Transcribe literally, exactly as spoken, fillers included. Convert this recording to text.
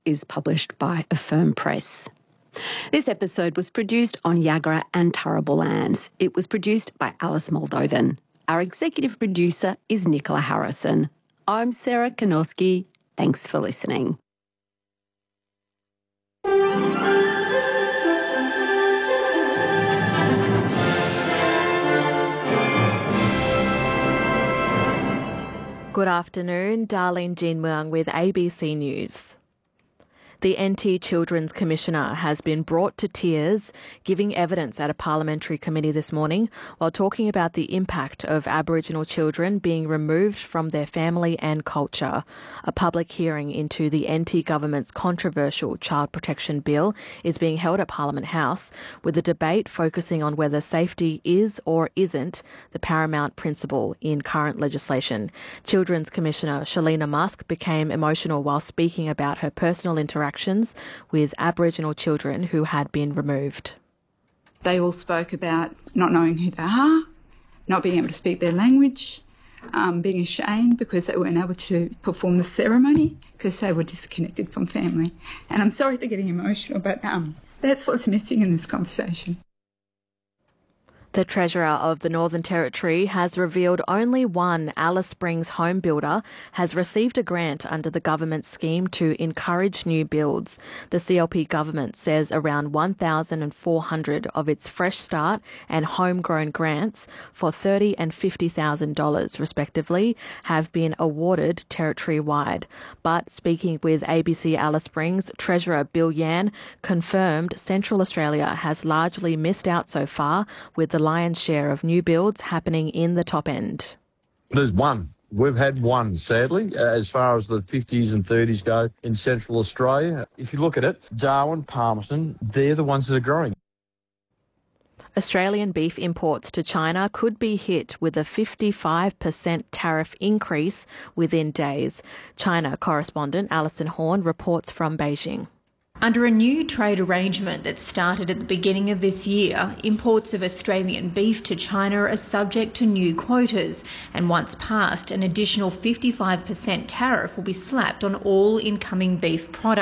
is published by Affirm Press. This episode was produced on Yagra and Turrbal lands. It was produced by Alice Moldovan. Our executive producer is Nicola Harrison. I'm Sarah Kanowski. Thanks for listening. Good afternoon, Darlene Jean Muang with A B C News. The N T Children's Commissioner has been brought to tears, giving evidence at a parliamentary committee this morning while talking about the impact of Aboriginal children being removed from their family and culture. A public hearing into the N T government's controversial Child Protection Bill is being held at Parliament House, with the debate focusing on whether safety is or isn't the paramount principle in current legislation. Children's Commissioner Shalina Musk became emotional while speaking about her personal interactions with Aboriginal children who had been removed. They all spoke about not knowing who they are, not being able to speak their language, um, being ashamed because they weren't able to perform the ceremony because they were disconnected from family. And I'm sorry for getting emotional, but um, that's what's missing in this conversation. The Treasurer of the Northern Territory has revealed only one Alice Springs home builder has received a grant under the government's scheme to encourage new builds. The C L P government says around one thousand four hundred of its Fresh Start and Homegrown grants for thirty thousand dollars and fifty thousand dollars respectively have been awarded territory-wide. But speaking with A B C Alice Springs, Treasurer Bill Yan confirmed Central Australia has largely missed out so far, with the lion's share of new builds happening in the top end. There's one. We've had one, sadly, as far as the fifties and thirties go in Central Australia. If you look at it, Darwin, Palmerston, they're the ones that are growing. Australian beef imports to China could be hit with a fifty-five percent tariff increase within days. China correspondent Alison Horn reports from Beijing. Under a new trade arrangement that started at the beginning of this year, imports of Australian beef to China are subject to new quotas, and once passed, an additional fifty-five percent tariff will be slapped on all incoming beef products.